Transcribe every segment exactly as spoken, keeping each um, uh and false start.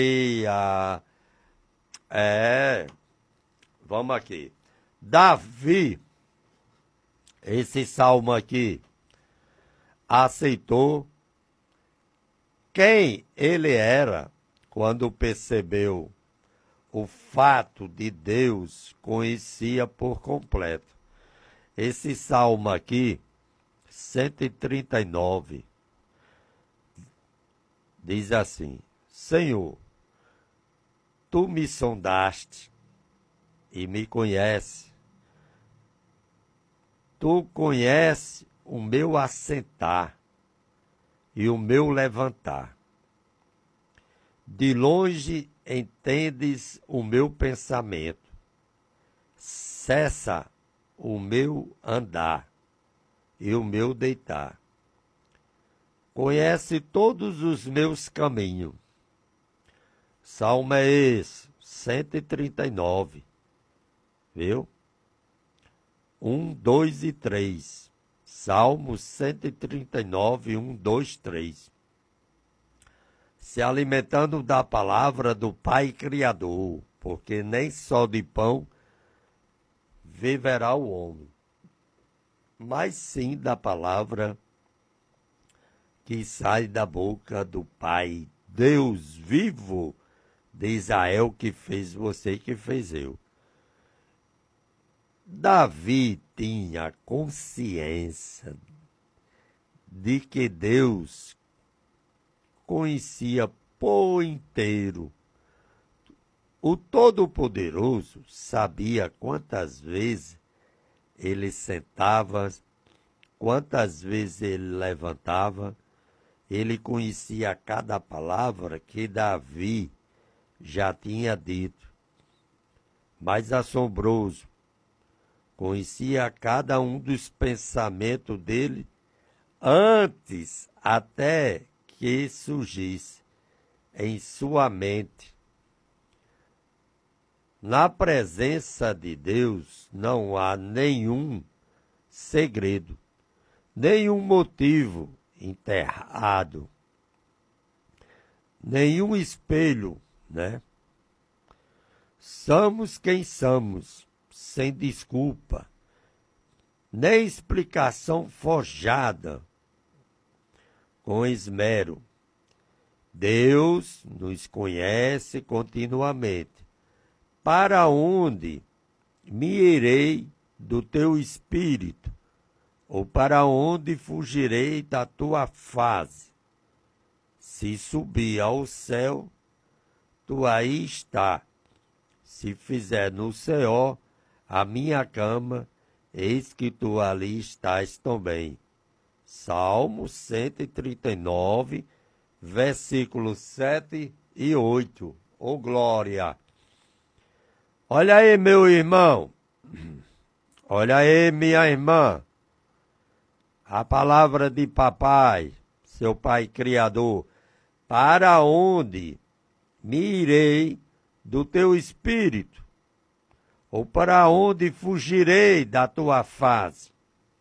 a... É, vamos aqui. Davi, esse salmo aqui, aceitou quem ele era quando percebeu o fato de Deus conhecia por completo. Esse salmo aqui, cento e trinta e nove, diz assim: Senhor, tu me sondaste e me conheces. Tu conheces o meu assentar e o meu levantar. De longe entendes o meu pensamento. Cessa o meu andar e o meu deitar. Conhece todos os meus caminhos. Salmo é esse, cento e trinta e nove. Viu? um, dois e três. Salmo cento e trinta e nove, um, dois, três. Se alimentando da palavra do Pai Criador, porque nem só de pão viverá o homem, mas sim da palavra que sai da boca do Pai, Deus vivo de Israel, que fez você e que fez eu. Davi tinha consciência de que Deus conhecia por inteiro. O Todo-Poderoso sabia quantas vezes ele sentava, quantas vezes ele levantava. Ele conhecia cada palavra que Davi já tinha dito. Mais assombroso, conhecia cada um dos pensamentos dele antes até que surgisse em sua mente. Na presença de Deus não há nenhum segredo, nenhum motivo enterrado, nenhum espelho, né? Somos quem somos, sem desculpa, nem explicação forjada, com esmero. Deus nos conhece continuamente. Para onde me irei do teu espírito? Ou para onde fugirei da tua face? Se subir ao céu, tu aí está. Se fizer no céu a minha cama, eis que tu ali estás também. Salmo cento e trinta e nove, versículos sete e oito. Ô glória! Olha aí, meu irmão. Olha aí, minha irmã. A palavra de papai, seu pai criador. Para onde me irei do teu espírito? Ou para onde fugirei da tua face?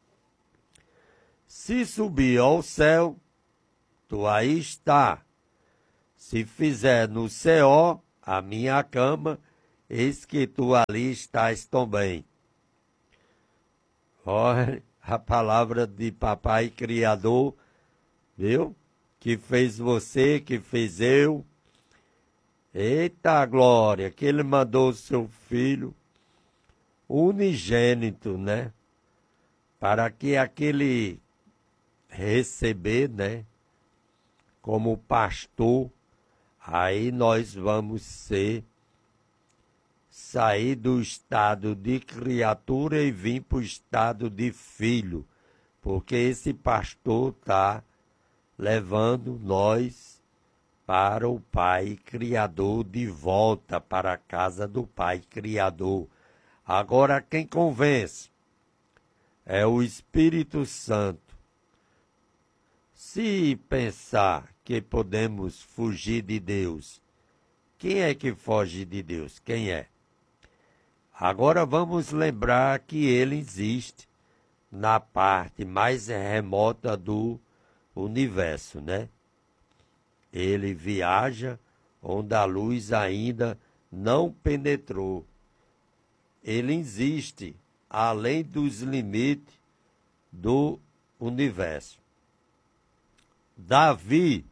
Se subir ao céu, tu aí está. Se fizer no céu a minha cama, eis que tu ali estás também. Olha a palavra de papai criador, viu? Que fez você, que fez eu. Eita glória, que ele mandou o seu filho unigênito, né? Para que aquele receber, né? Como pastor, aí nós vamos ser, sair do estado de criatura e vir para o estado de filho. Porque esse pastor está levando nós para o Pai Criador, de volta para a casa do Pai Criador. Agora quem convence é o Espírito Santo. Se pensar que podemos fugir de Deus, quem é que foge de Deus? Quem é? Agora vamos lembrar que ele existe na parte mais remota do universo, né? Ele viaja onde a luz ainda não penetrou. Ele existe além dos limites do universo. Davi,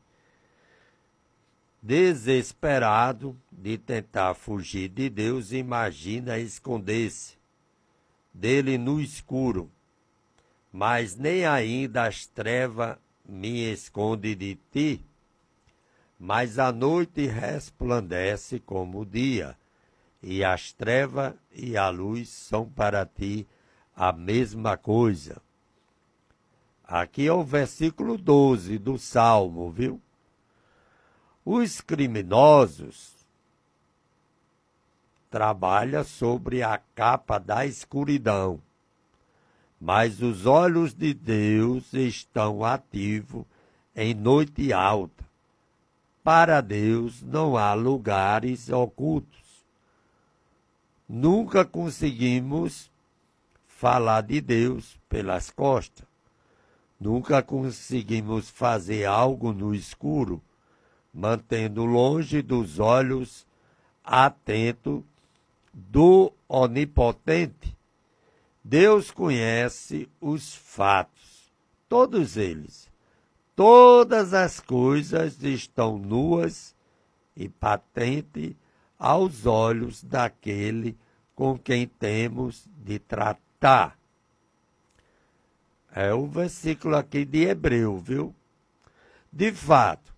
desesperado de tentar fugir de Deus, imagina esconder-se dele no escuro. Mas nem ainda as trevas me escondem de ti, mas a noite resplandece como o dia, e as trevas e a luz são para ti a mesma coisa. Aqui é o versículo doze do Salmo, viu? Os criminosos trabalham sobre a capa da escuridão, mas os olhos de Deus estão ativos em noite alta. Para Deus não há lugares ocultos. Nunca conseguimos falar de Deus pelas costas. Nunca conseguimos fazer algo no escuro, mantendo longe dos olhos atentos do Onipotente. Deus conhece os fatos, todos eles. Todas as coisas estão nuas e patentes aos olhos daquele com quem temos de tratar. É o versículo aqui de Hebreu, viu? De fato,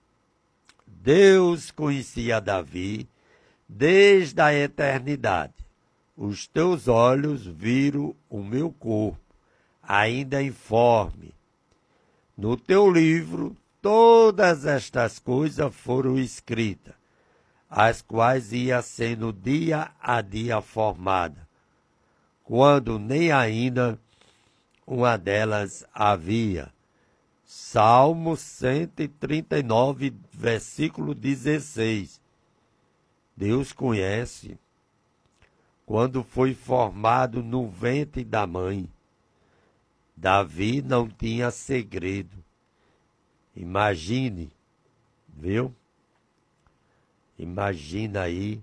Deus conhecia Davi desde a eternidade. Os teus olhos viram o meu corpo, ainda informe. No teu livro, todas estas coisas foram escritas, as quais ia sendo dia a dia formada, quando nem ainda uma delas havia. Salmo cento e trinta e nove, versículo dezesseis. Deus conhece quando foi formado no ventre da mãe. Davi não tinha segredo. Imagine, viu? Imagina aí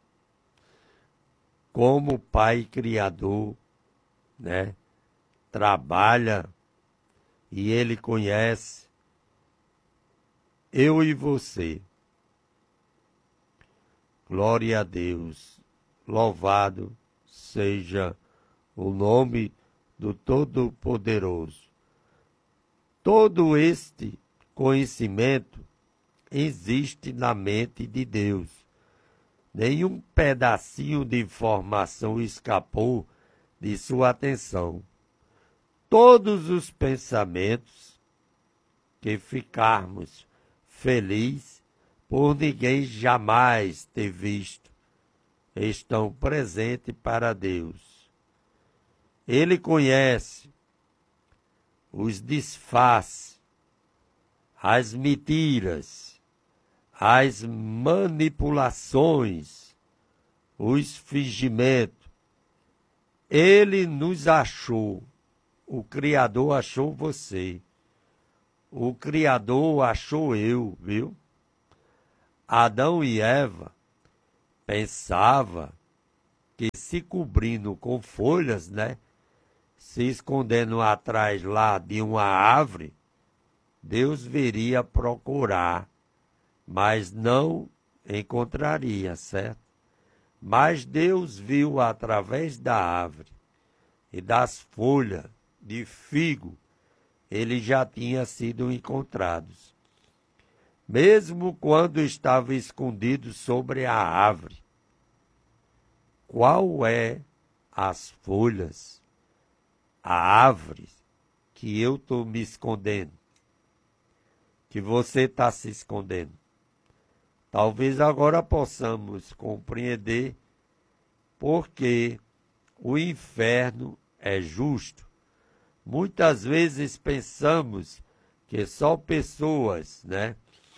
como o Pai Criador, né, trabalha e Ele conhece eu e você. Glória a Deus. Louvado seja o nome do Todo-Poderoso. Todo este conhecimento existe na mente de Deus. Nenhum pedacinho de informação escapou de sua atenção. Todos os pensamentos que ficarmos felizes por ninguém jamais ter visto estão presentes para Deus. Ele conhece os disfarces, as mentiras, as manipulações, os fingimentos. Ele nos achou. O Criador achou você. O Criador achou eu, viu? Adão e Eva pensava que se cobrindo com folhas, né? Se escondendo atrás lá de uma árvore, Deus viria procurar, mas não encontraria, certo? Mas Deus viu através da árvore e das folhas de figo, eles já tinham sido encontrados. Mesmo quando estavam escondidos sobre a árvore. Qual é as folhas, a árvore que eu estou me escondendo? Que você está se escondendo? Talvez agora possamos compreender porque o inferno é justo. Muitas vezes pensamos que só pessoas, né,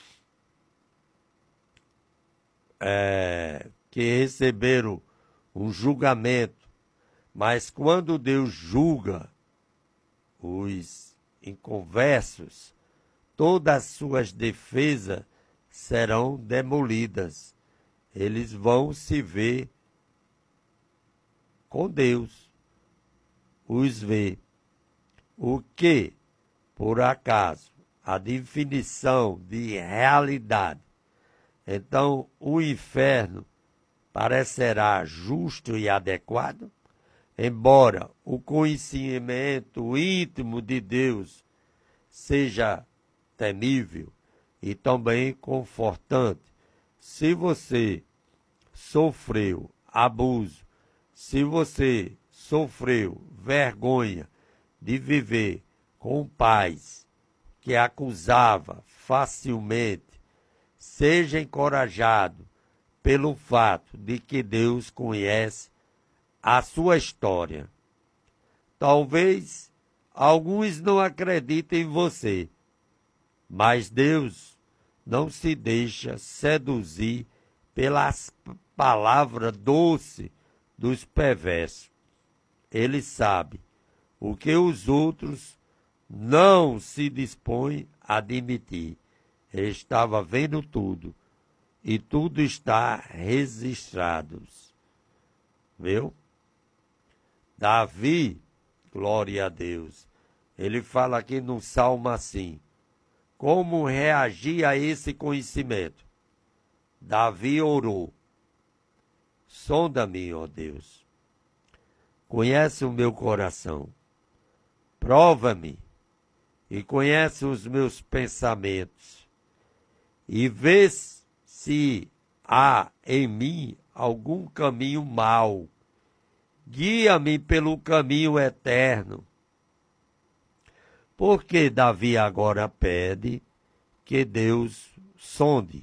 é, que receberam um julgamento, mas quando Deus julga os inconversos, todas as suas defesas serão demolidas. Eles vão se ver com Deus, os ver. O que, por acaso, a definição de realidade. Então, o inferno parecerá justo e adequado, embora o conhecimento íntimo de Deus seja temível e também confortante. Se você sofreu abuso, se você sofreu vergonha de viver com pais que acusava facilmente, seja encorajado pelo fato de que Deus conhece a sua história. Talvez alguns não acreditem em você, mas Deus não se deixa seduzir pelas palavras doces dos perversos. Ele sabe o que os outros não se dispõem a admitir. Ele estava vendo tudo, e tudo está registrado. Viu? Davi, glória a Deus, ele fala aqui no Salmo assim, como reagir a esse conhecimento? Davi orou, sonda-me, ó Deus, conhece o meu coração, prova-me e conhece os meus pensamentos, e vê se há em mim algum caminho mau, guia-me pelo caminho eterno. Porque Davi agora pede que Deus sonde,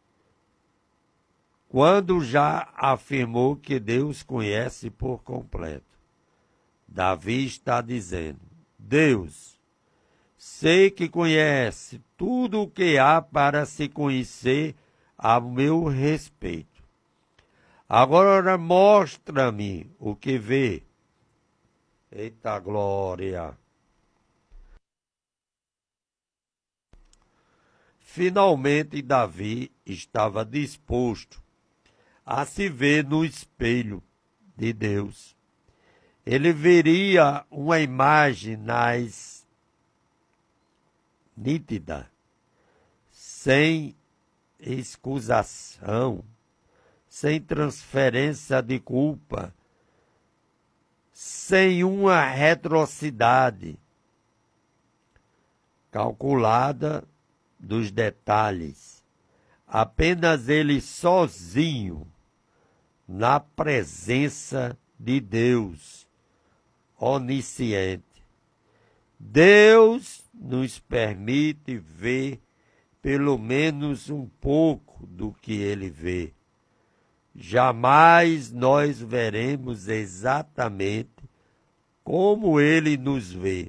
quando já afirmou que Deus conhece por completo. Davi está dizendo, Deus, sei que conhece tudo o que há para se conhecer a meu respeito. Agora mostra-me o que vê. Eita glória! Finalmente Davi estava disposto a se ver no espelho de Deus. Ele veria uma imagem mais nítida, sem excusação, sem transferência de culpa, sem uma retrocidade calculada dos detalhes, apenas ele sozinho, na presença de Deus, onisciente. Deus nos permite ver pelo menos um pouco do que ele vê. Jamais nós veremos exatamente como ele nos vê.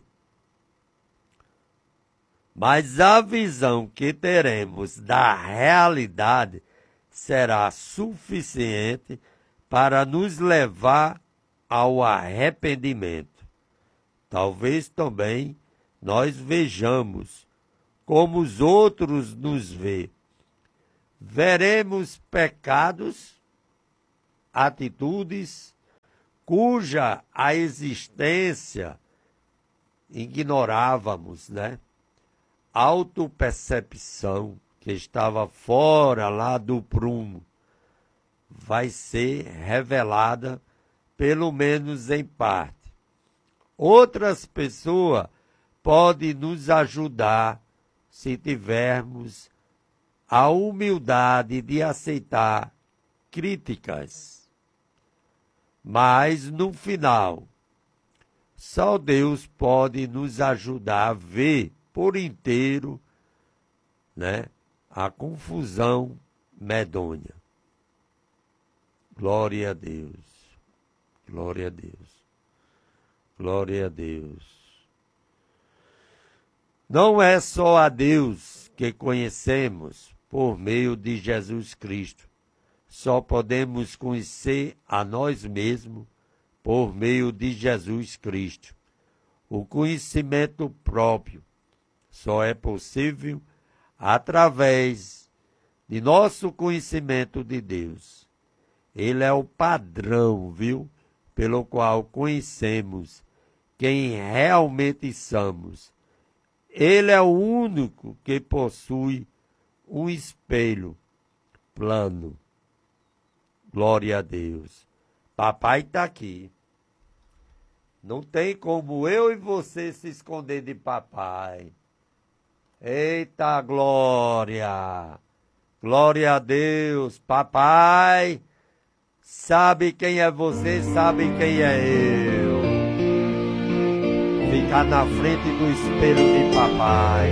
Mas a visão que teremos da realidade será suficiente para nos levar ao arrependimento. Talvez também nós vejamos como os outros nos vê. Veremos pecados, atitudes cuja a existência ignorávamos, né? Autopercepção que estava fora lá do prumo vai ser revelada, pelo menos em parte. Outras pessoas podem nos ajudar se tivermos a humildade de aceitar críticas. Mas, no final, só Deus pode nos ajudar a ver por inteiro, né, a confusão medonha. Glória a Deus, glória a Deus, glória a Deus. Não é só a Deus que conhecemos por meio de Jesus Cristo. Só podemos conhecer a nós mesmos por meio de Jesus Cristo. O conhecimento próprio só é possível através de nosso conhecimento de Deus. Ele é o padrão, viu? Pelo qual conhecemos quem realmente somos. Ele é o único que possui um espelho plano. Glória a Deus. Papai está aqui. Não tem como eu e você se esconder de papai. Eita glória! Glória a Deus. Papai sabe quem é você, sabe quem é eu. Ficar na frente do espelho de papai.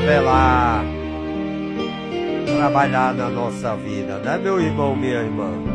Revelar. Trabalhar na nossa vida, né, meu irmão, minha irmã?